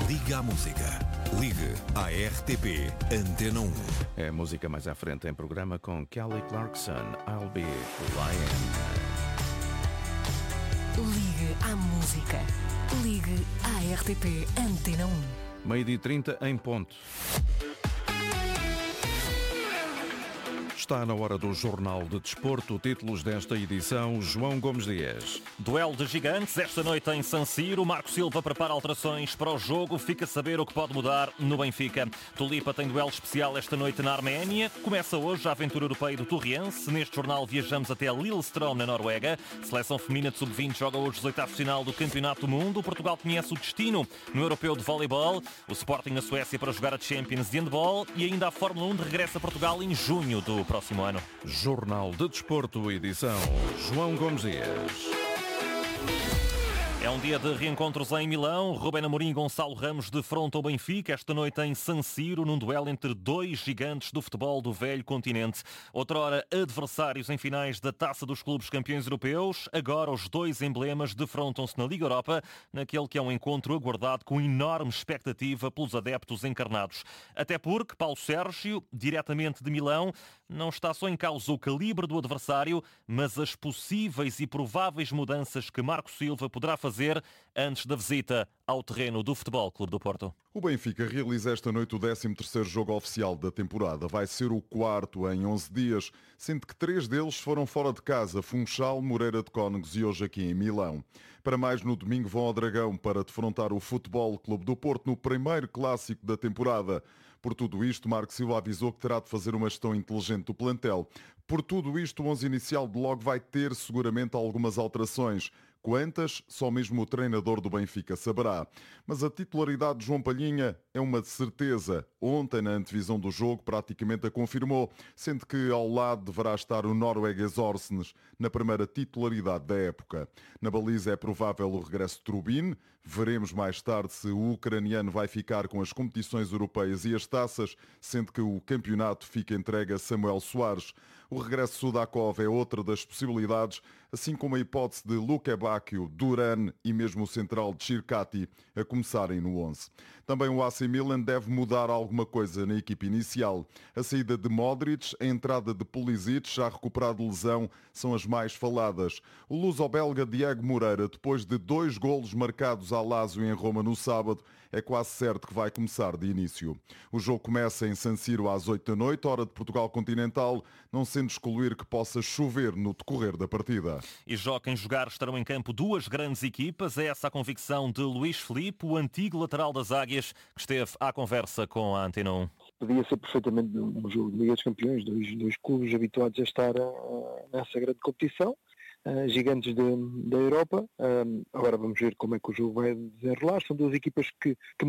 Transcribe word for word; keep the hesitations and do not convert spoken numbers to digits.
Liga à música. Ligue à R T P Antena um. É a música mais à frente em programa com Kelly Clarkson, I'll Be Lion. Ligue à música. Ligue à R T P Antena um. Meio-dia e trinta em ponto. Está na hora do Jornal de Desporto. Títulos desta edição, João Gomes Dias. Duelo de gigantes, esta noite em San Siro. Marco Silva prepara alterações para o jogo. Fica a saber o que pode mudar no Benfica. Tulipa tem duelo especial esta noite na Arménia. Começa hoje a aventura europeia do Torriense. Neste jornal viajamos até Lillestrøm, na Noruega. Seleção feminina de sub vinte joga hoje os oitavos de final do Campeonato do Mundo. Portugal conhece o destino no Europeu de Voleibol. O Sporting na Suécia para jogar a Champions de Handball. E ainda a Fórmula um de regresso a Portugal em junho do próximo ano. Jornal de Desporto, edição João Gomes Dias. É um dia de reencontros em Milão. Rubén Amorim e Gonçalo Ramos defrontam o Benfica esta noite em San Siro, num duelo entre dois gigantes do futebol do velho continente. Outrora adversários em finais da Taça dos Clubes Campeões Europeus. Agora os dois emblemas defrontam-se na Liga Europa, naquele que é um encontro aguardado com enorme expectativa pelos adeptos encarnados. Até porque Paulo Sérgio, diretamente de Milão, não está só em causa o calibre do adversário, mas as possíveis e prováveis mudanças que Marco Silva poderá fazer antes da visita ao terreno do Futebol Clube do Porto. O Benfica realiza esta noite o décimo terceiro jogo oficial da temporada. Vai ser o quarto em onze dias, sendo que três deles foram fora de casa, Funchal, Moreira de Cónegos e hoje aqui em Milão. Para mais, no domingo vão ao Dragão para defrontar o Futebol Clube do Porto no primeiro clássico da temporada. Por tudo isto, Marco Silva avisou que terá de fazer uma gestão inteligente do plantel. Por tudo isto, o onze inicial de logo vai ter seguramente algumas alterações. Quantas, só mesmo o treinador do Benfica saberá. Mas a titularidade de João Palhinha é uma de certeza. Ontem, na antevisão do jogo, praticamente a confirmou, sendo que ao lado deverá estar o norueguês Orsnes, na primeira titularidade da época. Na baliza é provável o regresso de Trubin. Veremos mais tarde se o ucraniano vai ficar com as competições europeias e as taças, sendo que o campeonato fica entregue a Samuel Soares. O regresso de Sudakov é outra das possibilidades, assim como a hipótese de Luque Bacchio, Duran e mesmo o central de Chircati a começarem no onze. Também o A C Milan deve mudar alguma coisa na equipe inicial. A saída de Modric, a entrada de Pulisic, já recuperado de lesão, são as mais faladas. O luso-belga Diego Moreira, depois de dois golos marcados à Lazio em Roma no sábado, é quase certo que vai começar de início. O jogo começa em San Siro às oito da noite, hora de Portugal continental, não sendo excluir que possa chover no decorrer da partida. E já quem jogar estarão em campo duas grandes equipas. É essa a convicção de Luís Filipe, o antigo lateral das Águias, que esteve à conversa com a Antena um. Podia ser perfeitamente um jogo de Liga dos Campeões, dois, dois clubes habituados a estar uh, nessa grande competição, uh, gigantes de, da Europa. Uh, agora vamos ver como é que o jogo vai desenrolar. São duas equipas que, que